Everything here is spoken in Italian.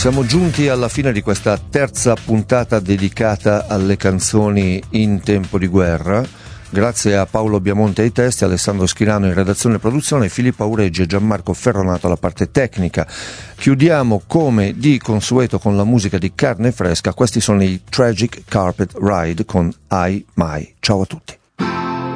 Siamo giunti alla fine di questa terza puntata dedicata alle canzoni in tempo di guerra. Grazie a Paolo Biamonte ai testi, Alessandro Schirano in redazione e produzione, Filippo Aureggi e Gianmarco Ferronato alla parte tecnica. Chiudiamo come di consueto con la musica di carne fresca. Questi sono i Tragic Carpet Ride con I My. Ciao a tutti.